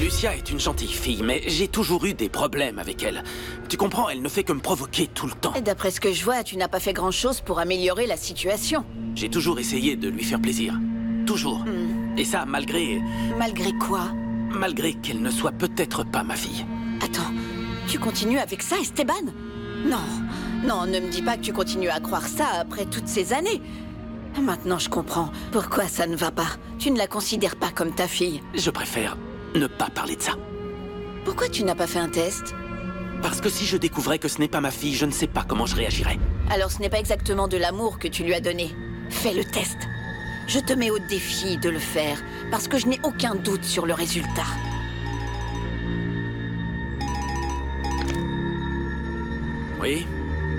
Lucia est une gentille fille, mais j'ai toujours eu des problèmes avec elle. Tu comprends, elle ne fait que me provoquer tout le temps. Et d'après ce que je vois, tu n'as pas fait grand-chose pour améliorer la situation. J'ai toujours essayé de lui faire plaisir. Toujours. Et ça, malgré Malgré quoi? qu'elle ne soit peut-être pas ma fille. Attends, tu continues avec ça, Esteban? Non, non, ne me dis pas que tu continues à croire ça après toutes ces années. Maintenant, je comprends pourquoi ça ne va pas. Tu ne la considères pas comme ta fille. Je préfère ne pas parler de ça. Pourquoi tu n'as pas fait un test? Parce que si je découvrais que ce n'est pas ma fille, je ne sais pas comment je réagirais. Alors ce n'est pas exactement de l'amour que tu lui as donné. Fais le test. Je te mets au défi de le faire, parce que je n'ai aucun doute sur le résultat. Oui?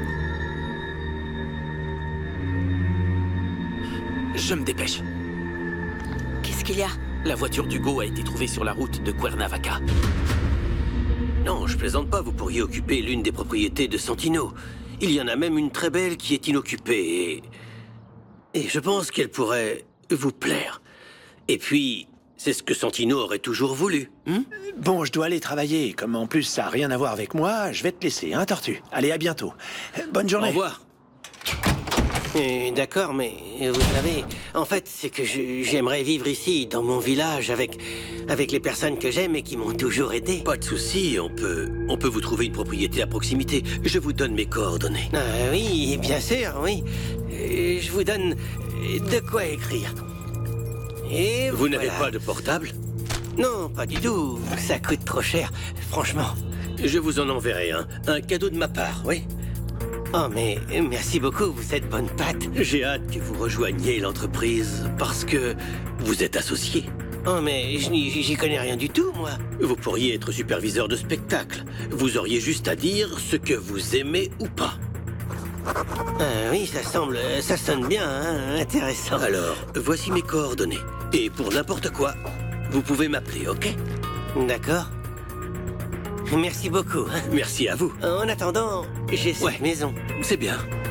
Je me dépêche. Qu'est-ce qu'il y a? La voiture d'Hugo a été trouvée sur la route de Cuernavaca. Non, je plaisante pas, vous pourriez occuper l'une des propriétés de Santino. Il y en a même une très belle qui est inoccupée et je pense qu'elle pourrait vous plaire. Et puis, c'est ce que Santino aurait toujours voulu. Bon, je dois aller travailler. Comme en plus ça n'a rien à voir avec moi, je vais te laisser, hein, Tortue? Allez, à bientôt. Bonne Au journée. revoir. D'accord, mais vous savez, en fait, c'est que j'aimerais vivre ici, dans mon village, avec les personnes que j'aime et qui m'ont toujours aidé. Pas de souci, on peut vous trouver une propriété à proximité. Je vous donne mes coordonnées. Oui, bien sûr, oui. Je vous donne de quoi écrire. Et Vous n'avez voilà. pas de portable? Non, pas du tout. Ça coûte trop cher, franchement. Je vous en enverrai un cadeau de ma part, oui. Oh, mais merci beaucoup, vous êtes bonne patte. J'ai hâte que vous rejoigniez l'entreprise parce que vous êtes associé. Oh, mais j'y connais rien du tout, moi. Vous pourriez être superviseur de spectacle. Vous auriez juste à dire ce que vous aimez ou pas. Oui, ça sonne bien, hein, intéressant. Alors, voici mes coordonnées. Et pour n'importe quoi, vous pouvez m'appeler, ok? D'accord. Merci beaucoup. Merci à vous. En attendant, j'ai cette maison. C'est bien.